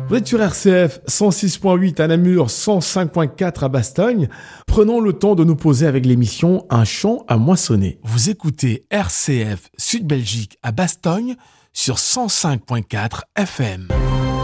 Vous êtes sur RCF 106.8 à Namur, 105.4 à Bastogne. Prenons le temps de nous poser avec l'émission Un champ à moissonner. Vous écoutez RCF Sud Belgique à Bastogne sur 105.4 FM.